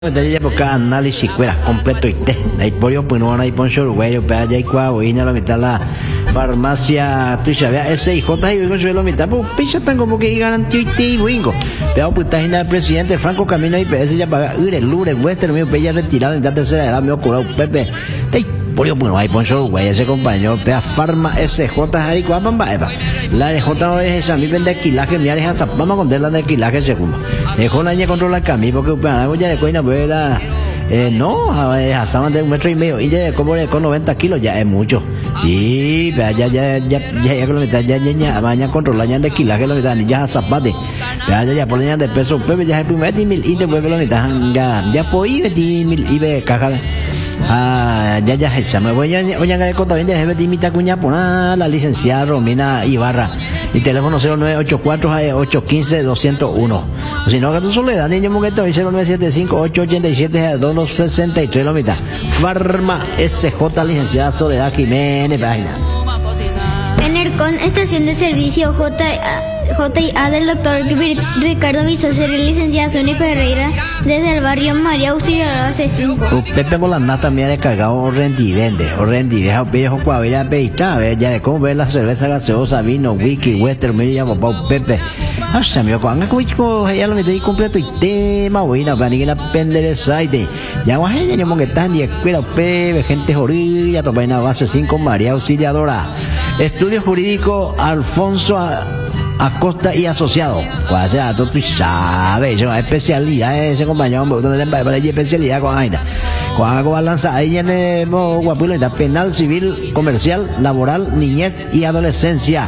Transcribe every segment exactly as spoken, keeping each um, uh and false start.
Ya porque análisis cuera completo y te ahí por yo pues no van a ir por Uruguay pero ya hay cuá hoy en la mitad la farmacia tú sabes ese hijo está ahí con la mitad pues picha tan como que garantía y te wingo pero pues está en el presidente Franco Camino y ese ya paga ure lure western mío pues ya retirado en la tercera edad me ocurrió Pepe ahí por yo pues no hay por Uruguay ese compañero pea farma S J ahí cuá pamba eva la R J no es esa mi vende alquilaje mi área esa vamos a contar la de alquilaje segundo dejó la niña controla el camino porque para ya de cuina pues la eh, no, a saben de un metro y medio y de como de con noventa kilos ya es mucho sí, ya ya ya ya ya ya con la mitad ya ya ya baña controla ya de alquilaje la mitad ya zapate ya ya ya por la de peso pues ya es primer mil y después la mitad ya ya por ir mil y ve caja ah ya ya esa me voy a oye a contar bien de mi tacuña por la licenciada Romina Ibarra y teléfono cero nueve ocho cuatro ocho uno cinco dos cero uno o si no que tu soledad niño moqueto cero nueve siete cinco ocho ocho siete dos seis tres la mitad Farma S J licenciada Soledad Jiménez página Enercon estación de servicio J J I A del doctor Ricardo Visocer, licenciada Sonia Ferreira, desde el barrio María Auxiliadora C cinco. Pepe con la nata me ha descargado o rendivende, o rendivende, viejo cuavera peita, ya de cómo ver la cerveza gaseosa, vino, wiki, western, me llama papá Pepe. Hasta me acuerdo, como chico, ya lo metí completo y tema, buena, para que la penderezaite. Ya guaje, ya que están de escuela, Pepe, gente jorilla, topaina base cinco, María Auxiliadora. Estudio jurídico, Alfonso Acosta y asociado. O sea, tú sabes, es una especialidad ese compañero, donde para especialidad con Aina. Cuando va lanza ahí en el guapulo penal, civil, comercial, laboral, niñez y adolescencia.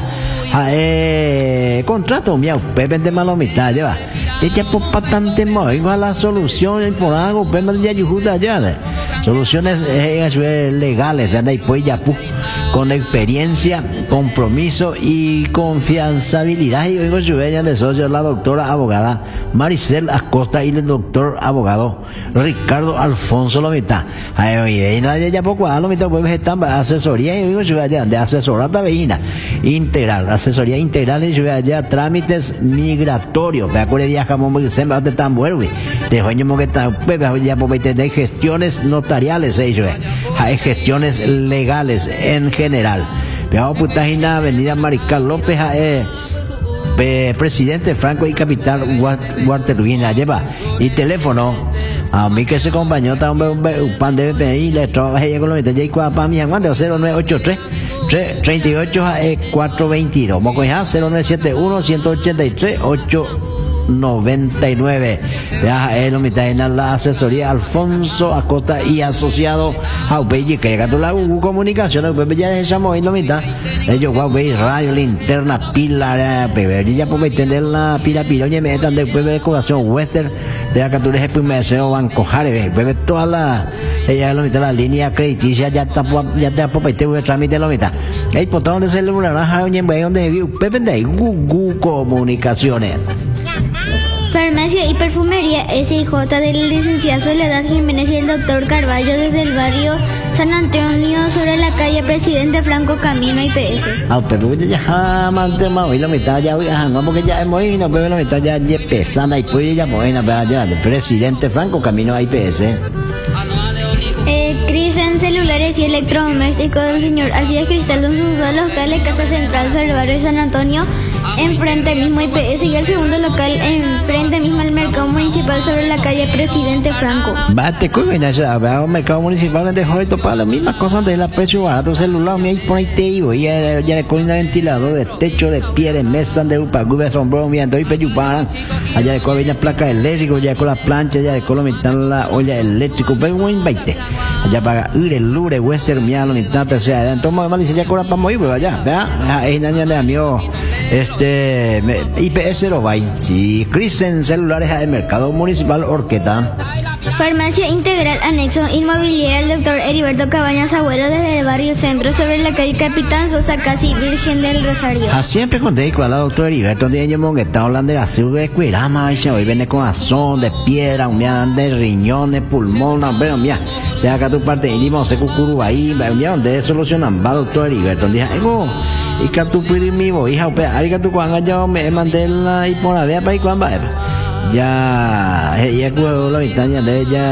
Eh, contrato, miau, Pepe de malo mitad, lleva. Echa por patante más, igual la solución por algo, Pepe de ayuda ya. Soluciones eh, legales, ¿verdad? Y pues ya, pu, con experiencia, compromiso y confianzabilidad. Y vengo su bella de socio, la doctora abogada Maricel Acosta y el doctor abogado Ricardo Alfonso Lomita. Ay, oye, y nadie ya poco a Lomita, pues están asesoría, y vengo su bella de asesorata veína integral, asesoría integral y su bella trámites migratorios. Vea, con el viajamos muy siempre, de tan bueno, te joño que está, pues ya por tener gestiones notariales, ellos, hay gestiones legales en general. Veamos putagina Avenida Mariscal López, eh, eh, presidente Franco y capital Guarteruina lleva y teléfono a mí que se acompañó está un pan de B P I le trabaja ella con los detalles y para mi aguante cero nueve ocho tres treinta y ocho cuatro veintidós moco ya cero nueve siete uno ciento ochenta y tres ocho noventa y nueve. Ya él me está en la asesoría Alfonso Acosta y asociado a Upeyi que llega a la U comunicación pues ya echamos ahí la mitad ellos va a ver radio linterna pila bebé ya por entender la pila pila oye me están después de decoración western de acá tú les primer se van cojar bebé toda la ella la mitad la línea crediticia ya está ya está por este trámite la mitad ahí por donde se le naranja oye donde vive Pepe de Gugu Comunicaciones. Farmacia y perfumería S I J de la licenciada Soledad Jiménez y el doctor Carballo desde el barrio San Antonio sobre la calle Presidente Franco Camino I P S. Ah, pero ya jamás te hoy la mitad ya voy a no porque ya es muy no pero la mitad ya ya pesada y pues ya buena ya de Presidente Franco Camino I P S. Eh, Cris en celulares y electrodomésticos del señor Alcides Cristal en sus dos locales, Casa Central sobre el barrio San Antonio, enfrente mismo I P S y el segundo local enfrente mismo al mercado municipal sobre la calle Presidente Franco. Bate con esa, veo mercado municipal de joven para las mismas cosas de la precio barato celular, me ahí por ahí te digo, ya ya le con ventilador de techo de pie de mesa de upa, gube sombrero viendo y peyuparan, allá de con la placa eléctrica, ya con la plancha, ya de con la olla eléctrica, pero buen veinte. Allá para Ure, Lure, Western, Mialo, Nintante, o sea, entonces más licencia cobra para morir, pero allá, vea, ahí nadie de amigo, este, I P S lo va ahí, sí, Cris en celulares al mercado municipal Orqueta. Farmacia Integral Anexo Inmobiliaria el doctor Heriberto Cabañas Agüero desde el barrio Centro sobre la calle Capitán Sosa, casi Virgen del Rosario. Ah, siempre conté con la doctora Heriberto, donde ella que está hablando de la ciudad de Cuirama, hoy viene con azón de piedra, un de riñones, pulmón, pero mira, de acá tu parte, y dimos se cucuru ahí, mira, donde solucionan, va doctor Heriberto, dije, y que tu primo, hija, ariga tu cuanga, yo me mandé la y por la vea para ir cuando va. ya ya cuando la ventana de ella